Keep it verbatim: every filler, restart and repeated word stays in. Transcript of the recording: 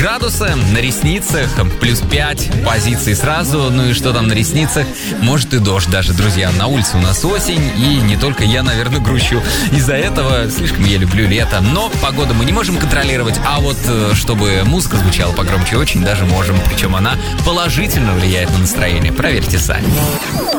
градуса, на ресницах плюс пять позиций сразу. Ну и что там на ресницах? Может и дождь даже, друзья. На улице у нас осень, и не только я, наверное, грущу из-за этого. Слишком я люблю лето. Но погоду мы не можем контролировать, а вот чтобы музыка звучала погромче, очень даже можем. Причем она положительно влияет на настроение. Проверьте сами.